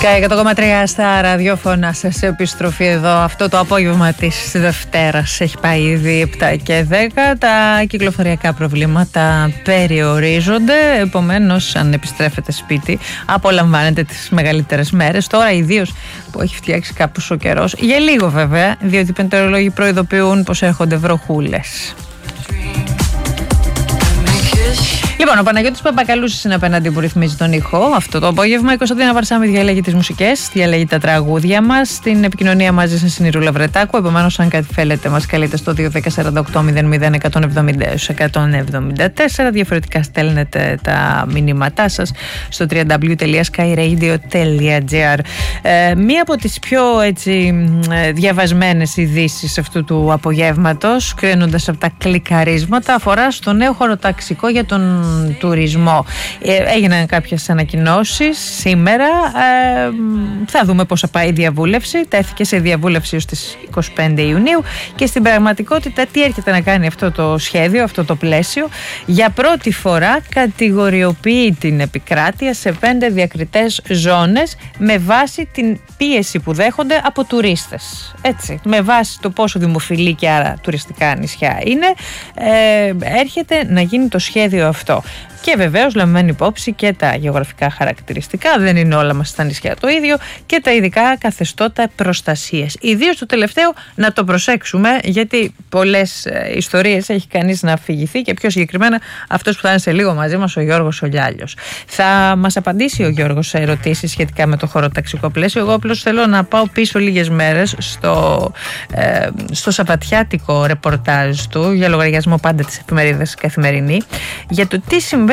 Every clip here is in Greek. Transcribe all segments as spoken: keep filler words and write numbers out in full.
εκατό κόμμα τρία στα ραδιόφωνα σας, σε επιστροφή εδώ. Αυτό το απόγευμα της Δευτέρας έχει πάει ήδη επτά και δέκα. Τα κυκλοφοριακά προβλήματα περιορίζονται. Επομένως, αν επιστρέφετε σπίτι, απολαμβάνετε τις μεγαλύτερες μέρες. Τώρα, ιδίως που έχει φτιάξει κάπως ο καιρός, για λίγο βέβαια, διότι οι μετεωρολόγοι προειδοποιούν πως έρχονται βροχούλες. Λοιπόν, ο Παναγιώτης Παπακαλούσης είναι απέναντι που ρυθμίζει τον ήχο αυτό το απόγευμα. Η Κωνσταντίνα Βαρσάμη διαλέγει τις μουσικές, διαλέγει τα τραγούδια μας. Στην επικοινωνία μαζί σας είναι η Ρούλα Βρετάκου. Επομένως, αν κάτι θέλετε, μας καλείτε στο δύο ένα τέσσερα οκτώ μηδέν μηδέν εκατόν εβδομήντα εκατόν εβδομήντα τέσσερα. Διαφορετικά στέλνετε τα μηνύματά σας στο double-u double-u double-u τελεία sky radio τελεία gr. Ε, μία από τις πιο έτσι, διαβασμένες ειδήσεις αυτού του απογεύματος, κρίνοντας από τα κλικαρίσματα, αφορά στο νέο χωροταξικό για τον τουρισμό. Ε, έγιναν κάποιες ανακοινώσεις σήμερα. Ε, θα δούμε πώς θα πάει η διαβούλευση. Τέθηκε σε διαβούλευση ως τις είκοσι πέντε Ιουνίου και στην πραγματικότητα τι έρχεται να κάνει αυτό το σχέδιο, αυτό το πλαίσιο? Για πρώτη φορά κατηγοριοποιεί την επικράτεια σε πέντε διακριτές ζώνες με βάση την πίεση που δέχονται από τουρίστες. Έτσι, με βάση το πόσο δημοφιλή και άρα τουριστικά νησιά είναι, ε, έρχεται να γίνει το σχέδιο αυτό. Και βεβαίως λαμβάνει υπόψη και τα γεωγραφικά χαρακτηριστικά, δεν είναι όλα μας στα νησιά το ίδιο, και τα ειδικά καθεστώτα προστασίας. Ιδίως το τελευταίο να το προσέξουμε, γιατί πολλές ιστορίες έχει κανείς να αφηγηθεί, και πιο συγκεκριμένα αυτός που θα είναι σε λίγο μαζί μας, ο Γιώργος Ολιάλιος. Θα μας απαντήσει ο Γιώργος σε ερωτήσεις σχετικά με το χωροταξικό πλαίσιο. Εγώ απλώς θέλω να πάω πίσω λίγες μέρες στο, ε, στο σαββατιάτικο ρεπορτάζ του, για λογαριασμό πάντα της εφημερίδας Καθημερινή, για το τι συμβαίνει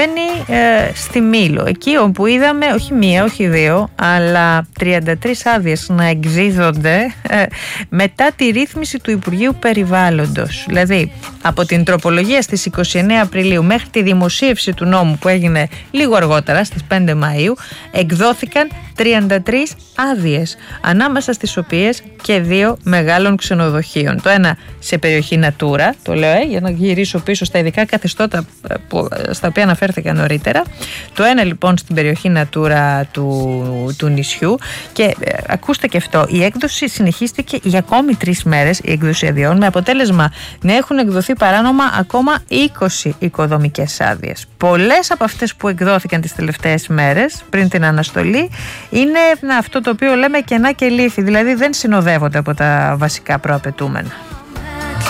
ε, στη Μήλο, εκεί όπου είδαμε όχι μία, όχι δύο, αλλά τριάντα τρεις άδειες να εκδίδονται ε, μετά τη ρύθμιση του Υπουργείου Περιβάλλοντος. Δηλαδή, από την τροπολογία στις είκοσι εννέα Απριλίου μέχρι τη δημοσίευση του νόμου που έγινε λίγο αργότερα, στις πέντε Μαΐου, εκδόθηκαν τριάντα τρεις άδειες, ανάμεσα στις οποίες και δύο μεγάλων ξενοδοχείων. Το ένα σε περιοχή Natura, το λέω ε, για να γυρίσω πίσω στα ειδικά καθεστώτα που, στα οποία αναφέρθηκα νωρίτερα. Το ένα λοιπόν στην περιοχή Natura του, του νησιού, και ε, ακούστε και αυτό, η έκδοση συνεχίστηκε για ακόμη τρεις μέρες, η έκδοση αδειών, με αποτέλεσμα να έχουν εκδοθεί παράνομα ακόμα είκοσι οικοδομικές άδειες. Πολλές από αυτές που εκδόθηκαν τις τελευταίες μέρες πριν την αναστολή είναι αυτό το οποίο λέμε κενά και λύθη, δηλαδή δεν συνοδεύονται από τα βασικά προαπαιτούμενα.